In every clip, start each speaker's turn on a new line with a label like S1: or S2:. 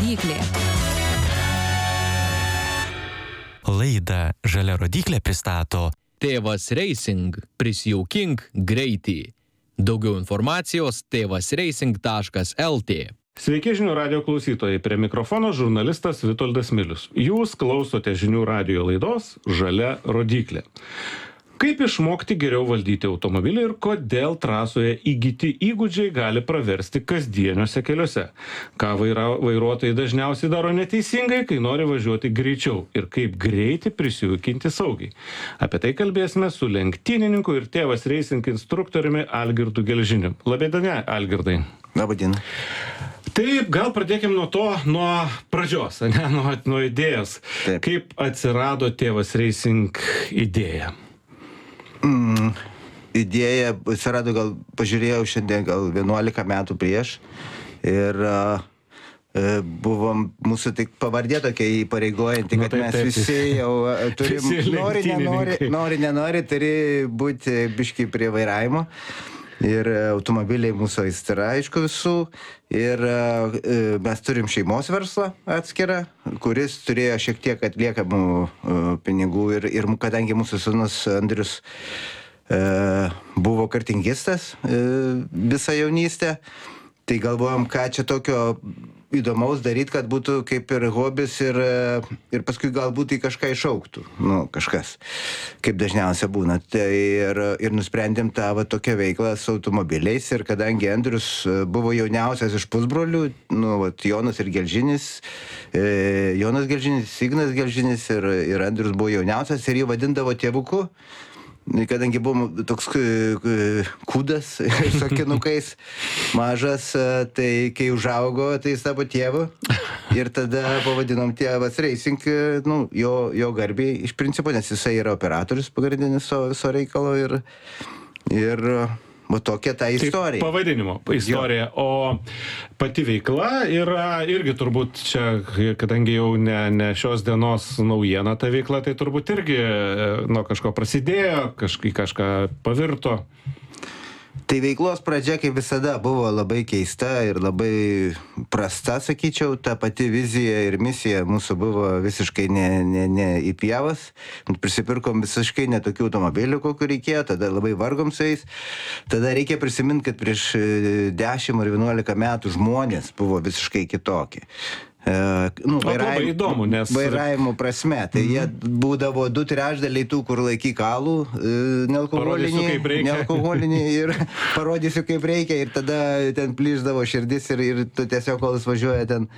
S1: rodyklė.
S2: Laidą Žalia rodyklė pristato
S3: Tėvas Racing. Prisijaukink greitį. Daugiau informacijos tėvasracing.lt.
S4: Sveiki žinių radijo klausytojai, prie mikrofono žurnalistas Vitoldas Milius. Jūs klausote žinių radijo laidos Žalia rodyklė. Kaip išmokti geriau valdyti automobilį ir kodėl trasoje įgyti įgūdžiai gali praversti kasdieniuose keliuose? Ką vairuotojai dažniausiai daro neteisingai, kai nori važiuoti greičiau ir kaip greitį prisijaukinti saugiai. Apie tai kalbėsime su lenktynininku ir Tėvas Racing instruktoriumi Algirdu Gelžiniu. Labadiena, Algirdai.
S5: Labadiena.
S4: Taip, gal pradėkim nuo pradžios, nuo idėjos.
S5: Taip.
S4: Kaip atsirado Tėvas Racing idėja?
S5: Idėja atsirado, gal pažiūrėjau šiandien, gal 11 metų prieš ir buvom mūsų tik pavardė tokia įpareigojanti, kad mes visi jau turim, nori, turi būti biški prie vairavimo. Ir automobiliai mūsų aistra, aišku, visų. Ir mes turim šeimos verslą atskirą, kuris turėjo šiek tiek atliekamų pinigų. Ir kadangi mūsų sūnus Andrius buvo kartingistas visą jaunystę, tai galvojom, ką čia tokio įdomaus daryti, kad būtų kaip ir hobis ir paskui galbūt tai kažką išauktų. Kažkas, kaip dažniausia būna. Tai ir nusprendėm tą tokią veiklą su automobiliais. Ir kadangi Andrius buvo jauniausias iš pusbrolių, Jonas ir Gelžinis, Jonas Gelžinis, Ignas Gelžinis ir Andrius buvo jauniausias ir jį vadindavo tėvuku. Kadangi buvom toks kūdas su akinukais mažas, tai kai užaugo, tai jis tapo tėvu ir tada pavadinom Tėvas Racing, jo garbiai iš principo, nes jisai yra operatorius pagrindinis viso reikalo ir tokia ta istorija.
S4: Taip, pavadinimo istorija, o pati veikla yra irgi turbūt čia, kadangi jau ne šios dienos naujiena ta veikla, tai turbūt irgi nuo kažko prasidėjo, kažką pavirto.
S5: Tai veiklos pradžia, kaip visada, buvo labai keista ir labai prasta, sakyčiau. Ta pati vizija ir misija mūsų buvo visiškai ne į pievas. Prisipirkom visiškai netokių automobilių, kokių reikėjo, tada labai vargom su jais. Tada reikia prisiminti, kad prieš 10 ar 11 metų žmonės buvo visiškai kitokie.
S4: Labai įdomu, nes
S5: vairavimo prasme, tai jie būdavo 2/3 tų, kur laikyk alų, nealkoholinį ir parodysiu kaip reikia ir tada ten plyšdavo širdis ir tu tiesiog, kol jis važiuoja ten,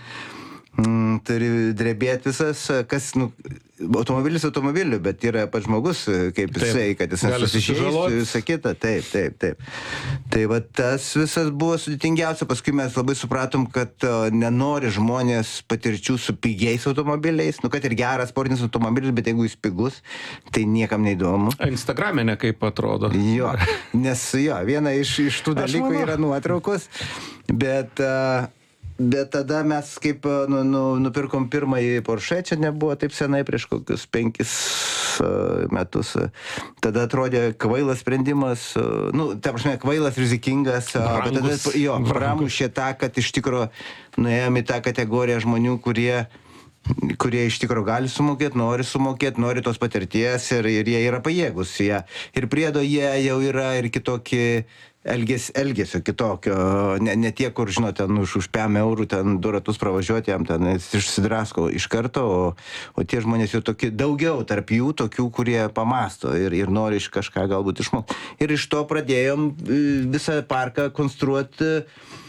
S5: turi drebėti visas, kas, automobilis automobiliu, bet yra pats žmogus, kaip jisai, kad jis nesusižeistų, visą kitą, taip. Tai va tas visas buvo sudėtingiausia, paskui mes labai supratom, kad nenori žmonės patirčių su pigiais automobiliais, kad ir geras sportinis automobilis, bet jeigu jis pigus, tai niekam neįdomu.
S4: Instagrame ne kaip atrodo.
S5: Jo, nes viena iš tų dalykų yra nuotraukos, bet tada mes kaip nupirkom pirmąjį Porsche, čia nebuvo taip senai, prieš kokius 5 metus. Tada atrodė kvailas sprendimas, ta prasme, kvailas, rizikingas, bet tada pramušė tą, kad iš tikro nuėjom į tą kategoriją žmonių, kurie iš tikro gali sumokėti, nori tos patirties ir jie yra pajėgus. Ir priedo jie jau yra ir kitokį elgesio kitokio, ne tie, kur, žinote, už 5 eurų ten 2 ratus pravažiuoti, jam ten išsidrasko iš karto, o tie žmonės jau tokie, daugiau tarp jų tokių, kurie pamasto ir nori iš kažką galbūt išmokti. Ir iš to pradėjom visą parką konstruoti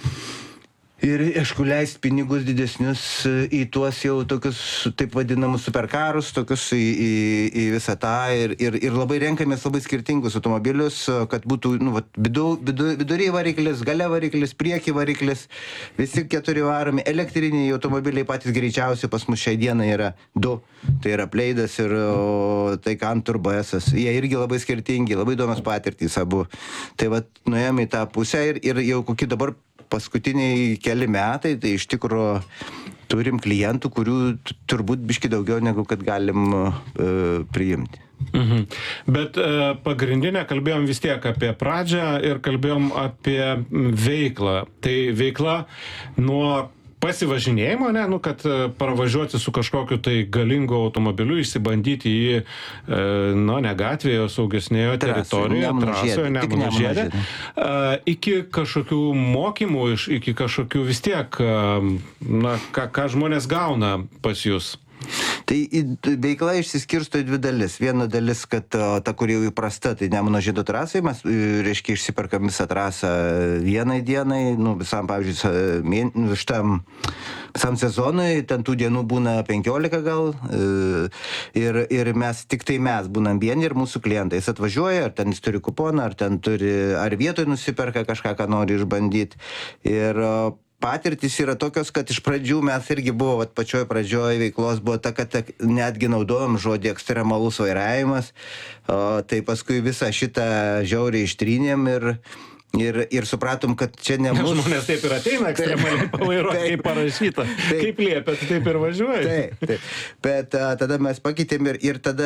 S5: ir, aišku, leisti pinigus didesnius į tuos jau tokius, taip vadinamus superkarus, tokius į visą tą ir labai renkamės labai skirtingus automobilius, kad būtų, vidury variklis, gale variklis, prieki variklis, visi 4 varomi, elektriniai automobiliai patys greičiausi pas mus šiai dienai yra 2, tai yra Pleidas ir Taycan Turbo S. Jie irgi labai skirtingi, labai įdomios patirtys abu. Tai nuėjome į tą pusę ir jau kokį dabar paskutiniai keli metai, tai iš tikro turim klientų, kurių turbūt biški daugiau negu kad galim priimti.
S4: Bet pagrindinę kalbėjom vis tiek apie pradžią ir kalbėjom apie veiklą. Tai veikla nuo pasivažinėjimo, ne, nu, kad pravažiuoti su kažkokiu tai galingu automobiliu, išsibandyti jį, ne gatvėje, saugesnėje teritorijoje, trasoje, Nemuno žiede, iki kažkokių mokymų, iki kažkokių vis tiek, ką žmonės gauna pas jūs.
S5: Tai veikla išsiskirsto į dvi dalis. Viena dalis, kad ta, kuri jau įprasta, tai Nemuno žiedo trasai, mes, reiškia, išsiperkam visą trasą vienai dienai, visam, pavyzdžiui, visam sezonui, ten tų dienų būna 15 gal, ir mes, tik tai mes būnam vieni ir mūsų klientai. Jis atvažiuoja, ar ten jis turi kuponą, ar vietoj nusiperka kažką, ką nori išbandyti. Ir patirtis yra tokios, kad iš pradžių mes irgi buvo, pačioj pradžioj veiklos buvo ta, kad netgi naudojom žodį ekstremalus vairavimas, tai paskui visą šitą žiauriai ištrynėm ir supratom, kad čia ne mūsų.
S4: Žmonės taip ir ateina ekstremaliai pavairuoti, kaip parašyta. Kaip liepėt, taip ir važiuoja.
S5: Taip. Bet tada mes pakeitėm ir tada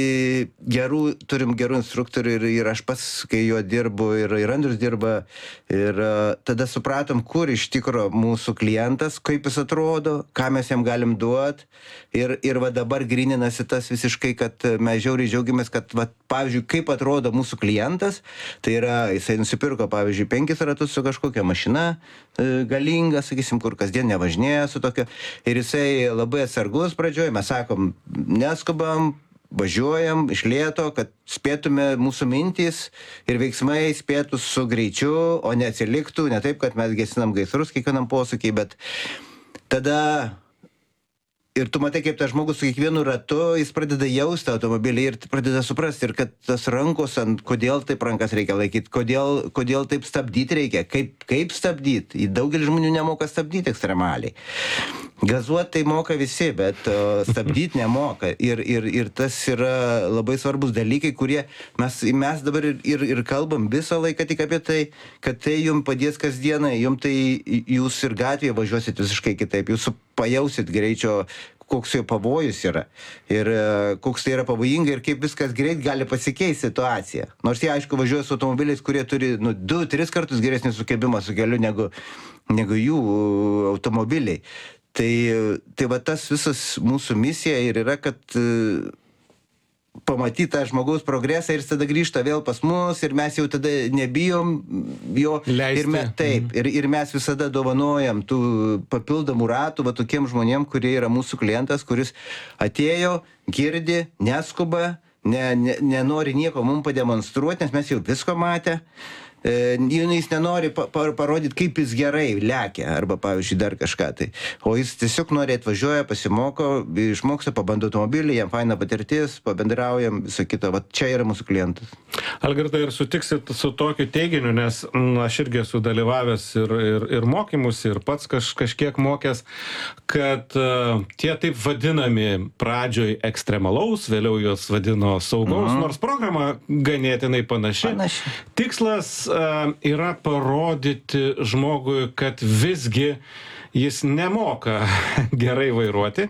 S5: turim gerų instruktorių ir aš pats, kai jo dirbu, ir Andrius dirba, ir tada supratom, kur iš tikro mūsų klientas, kaip jis atrodo, ką mes jam galim duoti. Ir va dabar gryninasi tas visiškai, kad mes žiauriai džiaugiamės, kad, pavyzdžiui, kaip atrodo mūsų klientas, tai yra, jisai nusipirko, pavyzdžiui, 5 ratus su kažkokia mašina galinga, sakysim, kur kasdien nevažinėja su tokia. Ir jisai labai atsargus pradžioj, mes sakom, neskubam, važiuojam iš lėto, kad spėtume mūsų mintys ir veiksmai spėtų su greičiu, o neatsiliktų, ne taip, kad mes gesinam gaisrus kiekvienam posūkiai, bet tada ir tu matai, kaip tas žmogus su kiekvienu ratu, jis pradeda jausti automobilį ir pradeda suprasti, ir kad tas rankos, kodėl taip rankas reikia laikyti, kodėl taip stabdyti reikia, kaip stabdyti. Daugelis žmonių nemoka stabdyti ekstremaliai. Gazuoti tai moka visi, bet stabdyti nemoka. Ir tas yra labai svarbus dalykai, kurie mes dabar ir kalbam visą laiką tik apie tai, kad tai jums padės kasdieną, jums tai jūs ir gatvėje važiuosit visiškai kitaip, jūs pajausit greičio, koks jo pavojus yra ir koks tai yra pavojinga ir kaip viskas greit gali pasikeisti situacija. Nors jie, aišku, važiuoja su automobiliais, kurie turi 2-3 kartus geresnį sukibimą su keliu negu jų automobiliai. Tai va tas visas mūsų misija ir yra, kad pamatyti tą žmogaus progresą ir tada grįžta vėl pas mus ir mes jau tada nebijom jo
S4: leisti.
S5: Ir mes visada dovanojam tų papildomų ratų va tokiem žmonėm, kurie yra mūsų klientas, kuris atėjo, girdi, neskuba, nenori nieko mums pademonstruoti, nes mes jau visko matę. Jis nenori parodyti, kaip jis gerai lekia, arba, pavyzdžiui, dar kažką tai. O jis tiesiog nori atvažiuoja, pasimoko, išmoksta, pabando automobilį, jam faina patirtis, pabendraujam, visą kitą. Va čia yra mūsų klientas.
S4: Algirdai, ir sutiksit su tokiu teiginiu, nes aš irgi esu dalyvavęs ir mokymus, ir pats kažkiek mokęs, kad tie taip vadinami pradžioj ekstremalaus, vėliau jos vadino saugaus, nors programa ganėtinai panaši. Tikslas yra parodyti žmogui, kad visgi jis nemoka gerai vairuoti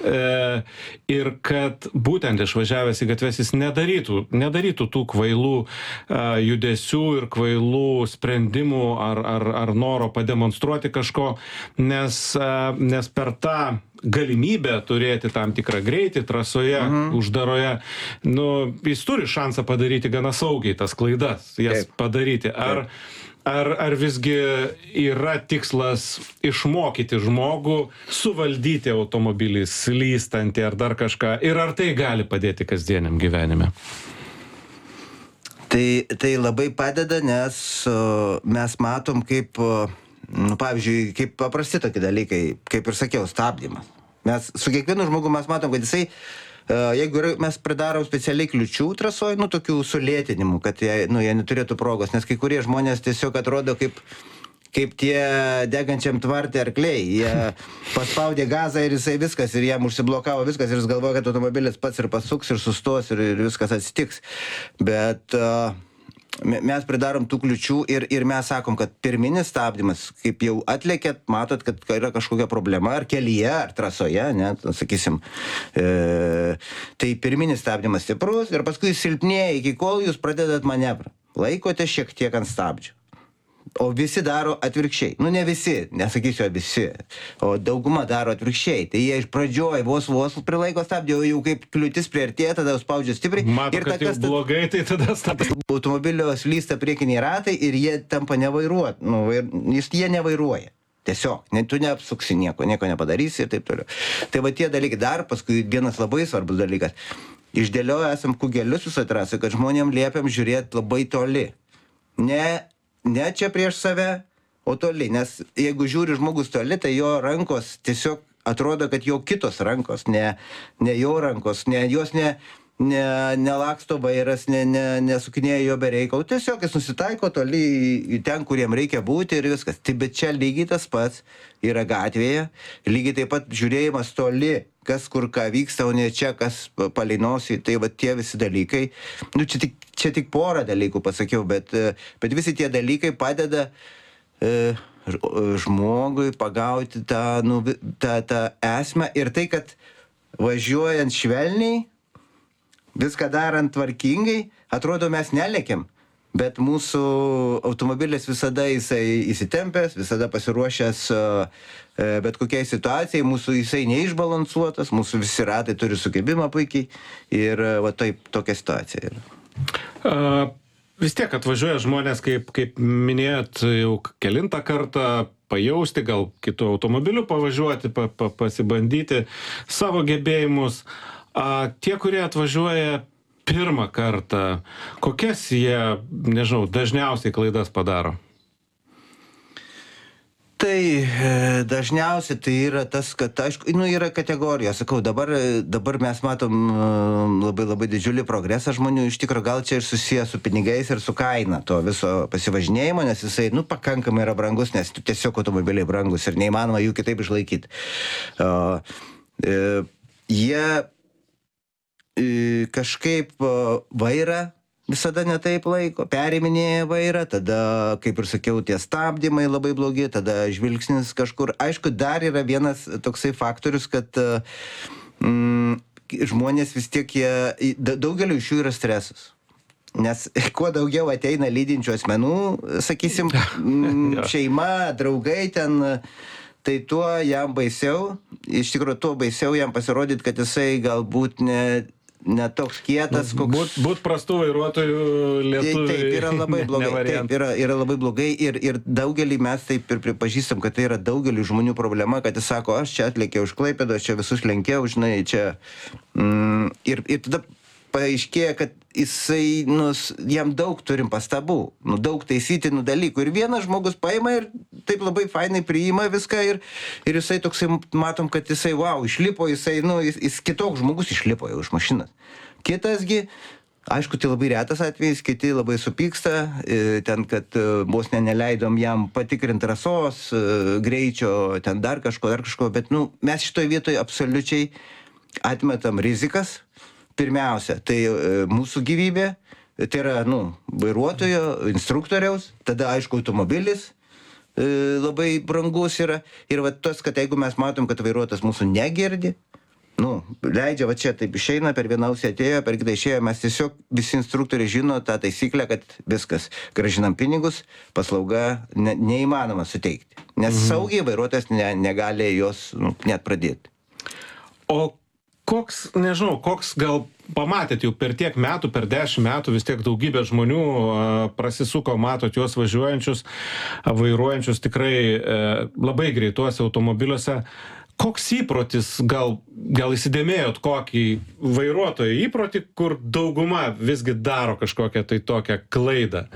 S4: ir kad būtent išvažiavęs į gatves jis nedarytų tų kvailų judesių ir kvailų sprendimų ar noro pademonstruoti kažko, nes per tą galimybę turėti tam tikrą greitį trasoje, uždaroje, jis turi šansą padaryti gana saugiai tas klaidas, jas padaryti. Ar visgi yra tikslas išmokyti žmogų suvaldyti automobilį, slystantį ar dar kažką, ir ar tai gali padėti kasdieniam gyvenime?
S5: Tai labai padeda, nes mes matom, kaip, pavyzdžiui, kaip paprasti tokie dalykai, kaip ir sakiau, stabdymas. Mes su kiekvienu žmogu mes matom, kad jisai, jeigu mes pridarom specialiai kliučių trasoj, tokių sulėtinimų, kad jie neturėtų progos, nes kai kurie žmonės tiesiog atrodo kaip tie degančiam tvarte arkliai. Jie paspaudė gazą ir jisai viskas, ir jam užsiblokavo viskas, ir jis galvoja, kad automobilis pats ir pasuks, ir sustos, ir viskas atsitiks. Bet mes pridarom tų kliučių ir mes sakom, kad pirminis stabdymas, kaip jau atlėkėt, matot, kad yra kažkokia problema, ar kelyje, ar trasoje, sakysim, tai pirminis stabdymas stiprus ir paskui silpnėja, iki kol jūs pradedat manevrą. Laikote šiek tiek ant stabdžių. O visi daro atvirkščiai. Nu, ne visi, nesakysiu visi, o dauguma daro atvirkščiai. Tai jie iš pradžioj vos prilaiko stabdį, o jau kaip kliūtis priartėja, tada spaudžia stipriai.
S4: Mato, kad jau blogai, tai tada stabdė.
S5: Automobilio slysta priekiniai ratai ir jie tampa nevairuot. Nu, jie nevairuoja. Tiesiog, tu neapsuksi nieko nepadarysi ir taip toliau. Tai va tie dalykai. Dar paskui vienas labai svarbus dalykas. Išdėlioja esam kugelius visą trasą, kad žmonėm liepiam žiūrėti labai toli. Ne čia prieš save, o toli. Nes jeigu žiūri žmogus toli, tai jo rankos tiesiog atrodo, kad jo kitos rankos, ne jo rankos, jos nelaksto vairas, nesukinėja jo be reikalo. Tiesiog jis nusitaiko toli ten, kuriem reikia būti ir viskas. Tai bet čia lygiai tas pats yra gatvėje. Lygiai taip pat žiūrėjimas toli, kas kur ką vyksta, o ne čia, kas palei nosį. Tai va tie visi dalykai. Nu, čia tik porą dalykų pasakiau, bet visi tie dalykai padeda žmogui pagauti tą esmę. Ir tai, kad važiuojant švelniai, viską darant tvarkingai, atrodo mes nelekiam. Bet mūsų automobilis visada jisai įsitempęs, visada pasiruošęs bet kokiai situacijai, mūsų jisai neišbalansuotas, mūsų visi ratai turi sukibimą puikiai ir va taip tokia situacija yra.
S4: Vis tiek atvažiuoja žmonės, kaip minėjot, jau kelintą kartą pajausti, gal kitų automobilių pavažiuoti, pasibandyti savo gebėjimus. Tie, kurie atvažiuoja pirmą kartą, kokias jie, nežinau, dažniausiai klaidas padaro?
S5: Tai dažniausiai tai yra tas, kad, aišku, yra kategorija. Sakau, dabar mes matom labai didžiulį progresą žmonių. Iš tikrųjų, gal čia ir susijęs su pinigais ir su kaina to viso pasivažinėjimo, nes jisai, pakankamai yra brangus, nes tiesiog automobiliai brangus ir neįmanoma jų kitaip išlaikyti. Jie kažkaip vairą visada ne taip laiko, periminėja vairą, tada, kaip ir sakiau, tie stabdymai labai blogi, tada žvilgsnis kažkur. Aišku, dar yra vienas toksai faktorius, kad žmonės vis tiek, daugeliu iš jų yra stresas. Nes kuo daugiau ateina lydinčių asmenų, sakysim, šeima, draugai ten, tai tuo jam baisiau, iš tikrųjų tuo baisiau jam pasirodyti, kad jisai galbūt ne toks kietas, koks...
S4: Būt prastų vairuotojų lietuviai.
S5: Taip, yra labai blogai. Taip, yra labai blogai ir daugelį mes taip ir pripažįstam, kad tai yra daugelį žmonių problema, kad jis sako, aš čia atlėkiau iš Klaipėdos, čia visus lenkiau, žinai, čia... Ir tada paaiškėja, kad jisai, jam daug turim pastabų, daug taisytinų dalykų. Ir vienas žmogus paima ir taip labai fainai priima viską ir jisai toksai, matom, kad jisai, išlipo, jis kitoks žmogus išlipo jau iš mašinas. Kitasgi, aišku, tai labai retas atvejis, kiti labai supyksta, ten, kad vos neleidom jam patikrinti rasos, greičio, ten dar kažko, bet, mes šitoj vietoje absoliučiai atmetam rizikas. Pirmiausia, tai mūsų gyvybė, tai yra, vairuotojo, instruktoriaus, tada, aišku, automobilis labai brangus yra. Ir va tas, kad jeigu mes matom, kad vairuotojas mūsų negirdi, leidžia, va čia taip išeina, per vieną ausį atėjo, per kitą išėjo, mes tiesiog visi instruktoriai žino tą taisyklę, kad viskas, grąžinam pinigus, paslauga neįmanoma suteikti. Nes saugiai vairuotojas negali jos net pradėti.
S4: O koks gal pamatėt jau per tiek metų, per 10 metų vis tiek daugybė žmonių prasisuko, matot juos važiuojančius, vairuojančius tikrai labai greituose automobiliuose. Koks įprotis, gal įsidėmėjot kokį vairuotojo įprotį, kur dauguma visgi daro kažkokią tai tokią klaidą?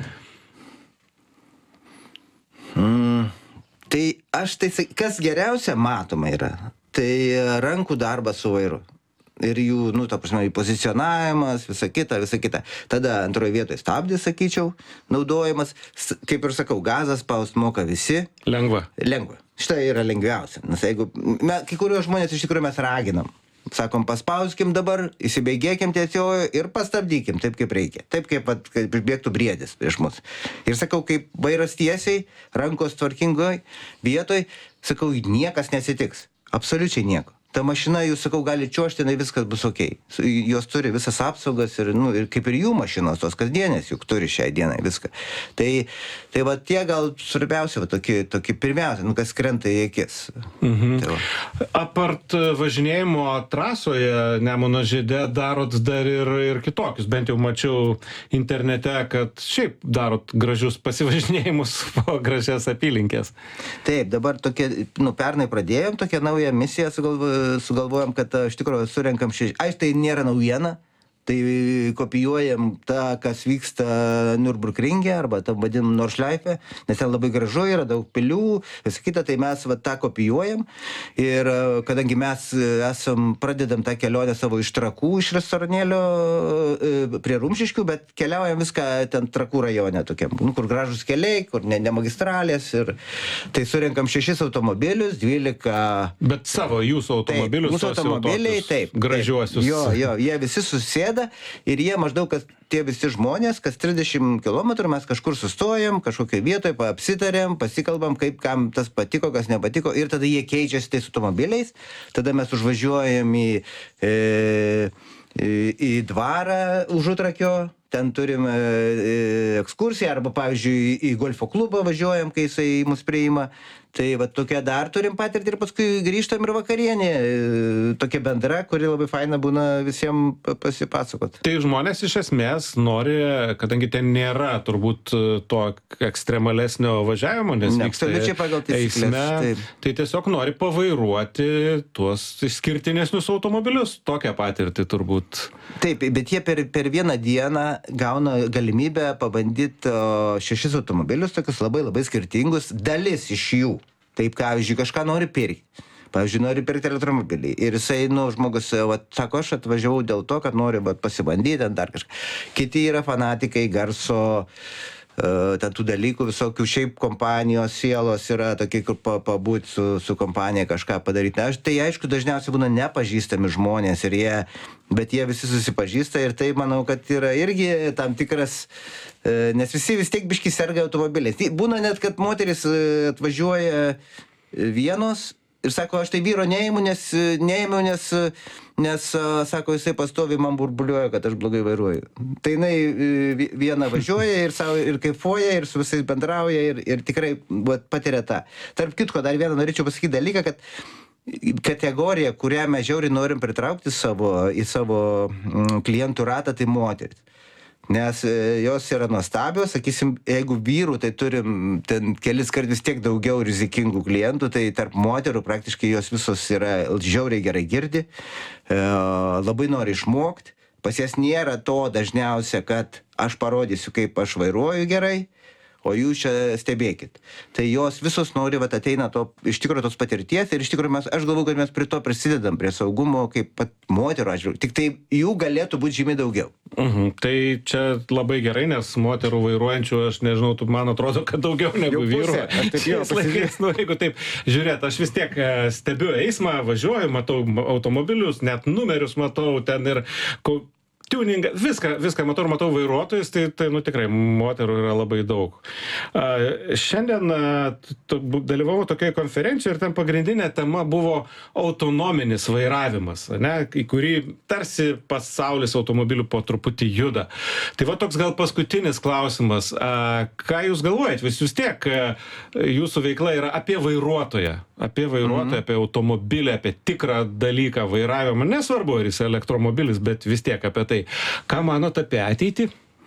S5: Tai kas geriausia matoma yra, tai rankų darbas su vairu. Ir jų, jų pozicionavimas, visa kita. Tada antroje vietoje stabdis, sakyčiau, naudojimas. Kaip ir sakau, gazas spaust moka visi.
S4: Lengva.
S5: Štai yra lengviausia. Nes jeigu, kai kuriuos žmonės iš tikrųjų mes raginam. Sakom, paspauskim dabar, įsibėgėkim tiesiog ir pastabdykim taip, kaip reikia. Taip, kaip bėgtų briedis prieš mus. Ir sakau, kaip vairas tiesiai, rankos tvarkingoj vietoj, sakau, niekas nesitiks. Absoliučiai nieko. ta mašina, jūs sakau, gali čiuožti, tai viskas bus okei. Jos turi visas apsaugas ir kaip ir jų mašinos, tos kasdienės, juk turi šiai dienai viską. Tai va tie gal svarbiausia, va, tokie pirmiausia, kas krenta į akis. Tai
S4: Apart važinėjimo trasoje Nemuno žyde darot dar ir kitokius, bent jau mačiau internete, kad šiaip darot gražius pasivažinėjimus po gražias apylinkės.
S5: Taip, dabar tokie, pernai pradėjom tokią naują misiją, sugalvojom, kad iš tikrųjų surenkam tai nėra naujiena, tai kopijuojam tą, kas vyksta Nürburgringe arba tą vadinam Nordschleife, nes ten labai gražu yra, daug pilių, visą kitą, tai mes tą kopijuojam ir kadangi mes pradedam tą kelionę savo iš Trakų, iš restoranėlio prie Rumšiškių, bet keliaujam viską ten Trakų rajone tokiam, kur gražus keliai, kur ne magistralės ir tai surenkam 6 automobilius, 12...
S4: Bet savo jūsų automobilius,
S5: mūsų automobiliai, taip,
S4: gražiuosius.
S5: Jo, jie visi susėda ir jie maždaug, kad tie visi žmonės, kas 30 km mes kažkur sustojam, kažkokioj vietoje, apsitarėm, pasikalbam, kaip kam tas patiko, kas nepatiko ir tada jie keičiasi tais automobiliais, tada mes užvažiuojam į dvarą Užutrakio, ten turim ekskursiją arba, pavyzdžiui, į golfo klubą važiuojam, kai jisai mus priima. Tai va tokia dar turim patirtį ir paskui grįžtam ir vakarienė, tokia bendra, kuri labai faina būna visiems pasipasakot.
S4: Tai žmonės iš esmės nori, kadangi ten nėra turbūt to ekstremalesnio važiavimo, nes vyksta eisme, tai tiesiog nori pavairuoti tuos išskirtinesnius automobilius, tokią patirtį turbūt.
S5: Taip, bet jie per vieną dieną gauna galimybę pabandyti 6 automobilius, tokius labai skirtingus, dalis iš jų. Taip, pavyzdžiui, kažką nori pirkti. Pavyzdžiui, nori pirkti elektromobilį. Ir jisai, žmogus, sako, aš atvažiavau dėl to, kad noriu pasibandyti, dar kažką. Kiti yra fanatikai garso, ten tų dalykų, visokių šiaip kompanijos sielos yra tokie, kur pabūti su kompanija kažką padaryti. Tai aišku, dažniausiai būna nepažįstami žmonės, bet jie visi susipažįsta ir tai, manau, kad yra irgi tam tikras, nes visi vis tiek biški serga automobiliais. Būna net, kad moteris atvažiuoja vienos ir sako, aš tai vyro neįimu, nes sako, jisai pastoviai man burbuliuoja, kad aš blogai vairuoju. Tai jinai viena važiuoja ir kaifuoja, ir su visais bendrauja, ir tikrai patiria tą. Tarp kitko, dar vieną norėčiau pasakyti dalyką, kad kategorija, kurią mes žiauriai norim pritraukti į savo klientų ratą, tai moteris. Nes jos yra nuostabios, sakysim, jeigu vyrų, tai turim ten kelis kartus tiek daugiau rizikingų klientų, tai tarp moterų praktiškai jos visos yra žiauriai gerai girdi, labai nori išmokti, pas jas nėra to dažniausia, kad aš parodysiu, kaip aš vairuoju gerai, o jūs čia stebėkit. Tai jos visos nori, ateina iš tikrųjų tos patirties ir iš tikrųjų aš galvoju, kad mes prie to prisidedam, prie saugumo, kaip pat moterų atžvilgiu. Tik tai jų galėtų būti žymiai daugiau.
S4: Tai čia labai gerai, nes moterų vairuojančių, aš nežinau, man atrodo, kad daugiau negu vyrų. Šiais laikais, jeigu taip žiūrėt, aš vis tiek stebiu eismą, važiuoju, matau automobilius, net numerius matau ten ir tuningą, viską matau vairuotojus, tai tikrai moterų yra labai daug. Šiandien dalyvavau tokioje konferencijoje ir ten pagrindinė tema buvo autonominis vairavimas, į kurį tarsi pasaulis automobilių po truputį juda. Tai va toks gal paskutinis klausimas. Ką jūs galvojat? Vis tiek jūsų veikla yra apie vairuotoją, apie automobilį, apie tikrą dalyką vairavimą. Nesvarbu, ar jis elektromobilis, bet vis tiek apie tai. Ką manot apie ateitį?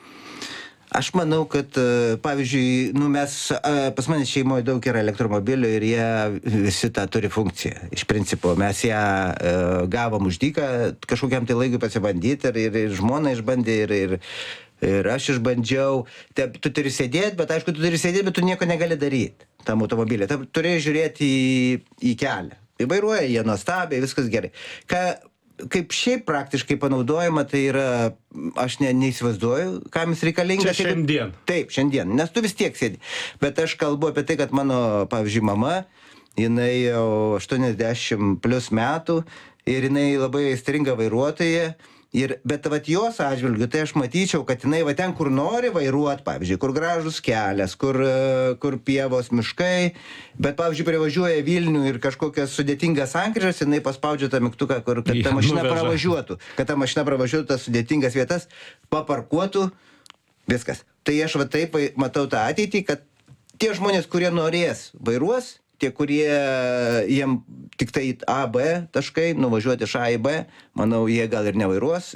S5: Aš manau, kad, pavyzdžiui, pas mane šeimoje daug yra elektromobilių ir jie visi tą turi funkciją. Iš principo, mes ją gavom už dyką kažkokiam tai laikui pasibandyti ir žmona išbandė ir aš išbandžiau. Tu turi sėdėti, bet tu nieko negali daryti tam automobilį. Tu turi žiūrėti į kelią. Tai vairuoja jie nuostabiai, viskas gerai. Kaip šiaip praktiškai panaudojama, tai yra, aš neįsivaizduoju, kam jis reikalingas.
S4: Čia šiandien.
S5: Taip, šiandien, nes tu vis tiek sėdi. Bet aš kalbu apie tai, kad mano, pavyzdžiui, mama, jinai jau 80 plus metų ir jinai labai aistringa vairuotoja Bet vat jos atžvilgiu, tai aš matyčiau, kad jinai va ten, kur nori vairuot, pavyzdžiui, kur gražus kelias, kur pievos, miškai, bet, pavyzdžiui, privažiuoja Vilnių ir kažkokias sudėtingas sankryžas, jinai paspaudžia tą mygtuką, kad ta mašina pravažiuotų, tas sudėtingas vietas, paparkuotų, viskas. Tai aš va taip matau tą ateitį, kad tie žmonės, kurie norės, vairuos, tie, kurie jiem tik tai A, B taškai, nuvažiuoti iš A į B, manau, jie gal ir nevairuos,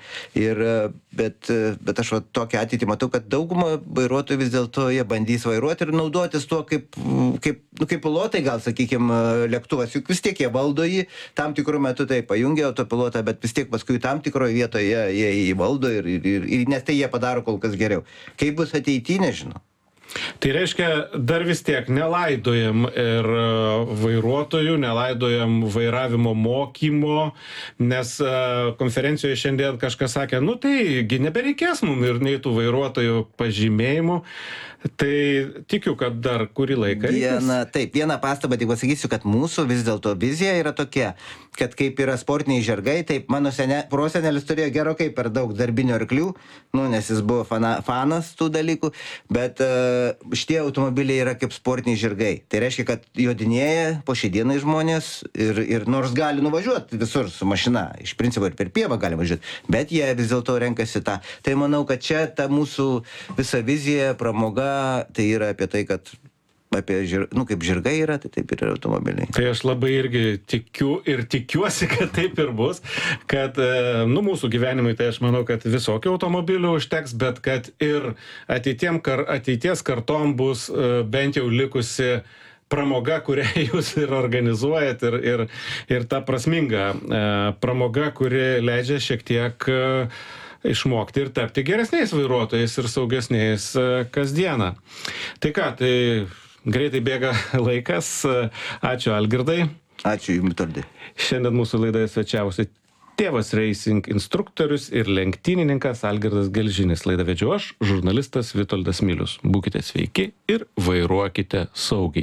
S5: bet aš va tokią ateitį matau, kad dauguma vairuotojų vis dėlto jie bandys vairuoti ir naudotis tuo kaip pilotai, gal, sakykime, lėktuvas, juk vis tiek jie valdo jį, tam tikrų metų tai pajungia autopilotą, bet vis tiek paskui tam tikroje vietoje jie jį valdo, nes tai jie padaro kol kas geriau. Kaip bus ateityje, nežinau.
S4: Tai reiškia, dar vis tiek nelaidojam ir vairuotojų, nelaidojam vairavimo mokymo, nes konferencijoje šiandien kažkas sakė, nu taigi nebereikės mums ir nei tų vairuotojų pažymėjimų. Tai tikiu, kad dar kurį laiką reikės.
S5: Vieną pastabą tik pasakysiu, kad mūsų vis dėlto vizija yra tokia, kad kaip yra sportiniai žirgai, taip mano prosenelis turėjo gerokai per daug darbinių arklių, nes jis buvo fanas tų dalykų, bet šitie automobiliai yra kaip sportiniai žirgai. Tai reiškia, kad jodinėja po šiai dienai žmonės ir nors gali nuvažiuoti visur su mašina, iš principo ir per pievą gali važiuoti, bet jie vis dėlto renkasi tą. Tai manau, kad čia ta mūsų visa vizija, pramoga, tai yra apie tai, kad kaip žirgai yra, tai taip ir automobiliai.
S4: Tai aš labai irgi tikiu ir tikiuosi, kad taip ir bus, kad mūsų gyvenimai, tai aš manau, kad visokių automobilių užteks, bet kad ir ateities kartom bus bent jau likusi pramoga, kurią jūs ir organizuojat ir ta prasminga pramoga, kuri leidžia šiek tiek išmokti ir tapti geresniais vairuotojais ir saugesniais kasdieną. Tai ką, tai greitai bėga laikas. Ačiū, Algirdai.
S5: Ačiū Jums, Vitoldai.
S4: Šiandien mūsų laidoje svečiavosi Tėvas Racing instruktorius ir lenktynininkas Algirdas Gelžinis. Laidą vedžiau aš, žurnalistas Vitoldas Milius. Būkite sveiki ir vairuokite saugiai.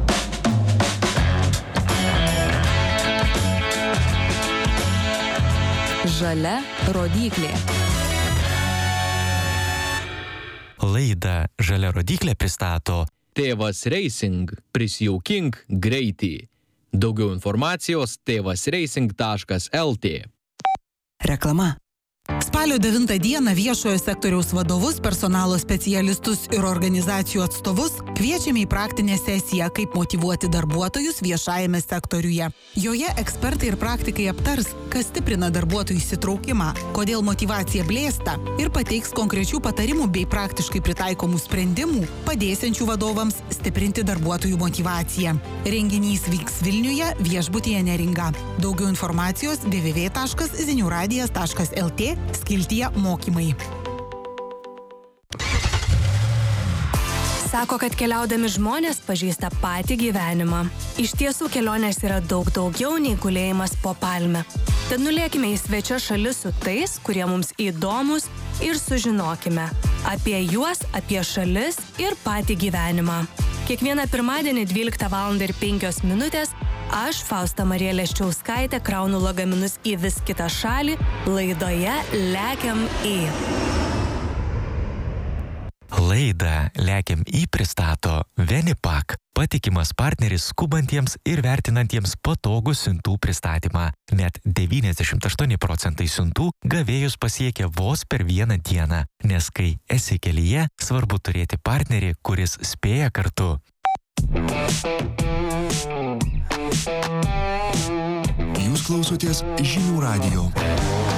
S1: Žalia rodyklė.
S2: Laidą Žalia rodyklė pristato
S3: Tėvas Racing. Prisijaukink greitį. Daugiau informacijos tėvasracing.lt.
S1: Reklama.
S6: Spalio 9 dieną viešojo sektoriaus vadovus, personalo specialistus ir organizacijų atstovus kviečiame į praktinę sesiją, kaip motyvuoti darbuotojus viešajame sektoriuje. Joje ekspertai ir praktikai aptars, kas stiprina darbuotojų įsitraukimą, kodėl motyvacija blėsta ir pateiks konkrečių patarimų bei praktiškai pritaikomų sprendimų, padėsiančių vadovams stiprinti darbuotojų motyvaciją. Renginys vyks Vilniuje, viešbutyje Neringa. Daugiau informacijos www.ziniuradijas.lt skiltyje mokymai.
S7: Sako, kad keliaudami žmonės pažįsta patį gyvenimą. Iš tiesų kelionės yra daug daugiau nei gulėjimas po palme. Tad nulėkime į svečią šalis su tais, kurie mums įdomus ir sužinokime apie juos, apie šalis ir patį gyvenimą. Kiekvieną pirmadienį 12:05 aš, Fausta Marija Leščiauskaitė, kraunu lagaminus į vis kitą šalį laidoje Lekiam į.
S2: Laidą Lekiam į pristato Venipak, patikimas partneris skubantiems ir vertinantiems patogų siuntų pristatymą. Net 98% siuntų gavėjus pasiekia vos per vieną dieną, nes kai esi kelyje, svarbu turėti partnerį, kuris spėja kartu.
S8: Jūs klausotės Žinių radijo.